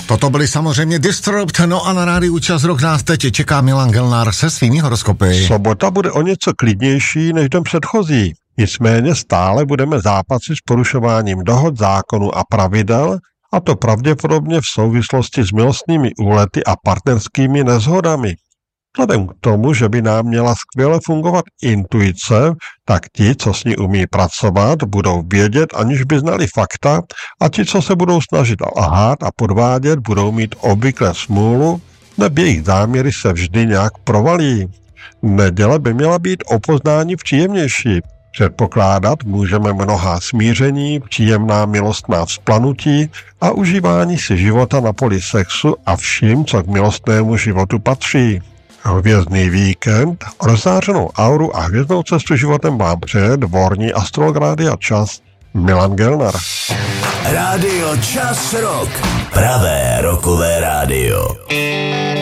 Toto byly samozřejmě Disturbed, no a na rádiu Čas Rock nás teď čeká Milan Gelnár se svými horoskopy. Sobota bude o něco klidnější než den předchozí. Nicméně stále budeme zápasit s porušováním dohod, zákonů a pravidel, a to pravděpodobně v souvislosti s milostnými úlety a partnerskými neshodami. Vzhledem k tomu, že by nám měla skvěle fungovat intuice, tak ti, co s ní umí pracovat, budou vědět, aniž by znali fakta, a ti, co se budou snažit lhát a podvádět, budou mít obvykle smůlu, neb jejich záměry se vždy nějak provalí. Neděle by měla být o poznání příjemnější. Předpokládat můžeme mnohá smíření, příjemná milostná vzplanutí a užívání si života na poli sexu a vším, co k milostnému životu patří. Hvězdný víkend, rozzářenou auru a hvězdnou cestu životem vám přeje dvorní astrolog Rádia Čas Milan Gelnár. Rádio Čas Rock, pravé rockové rádio.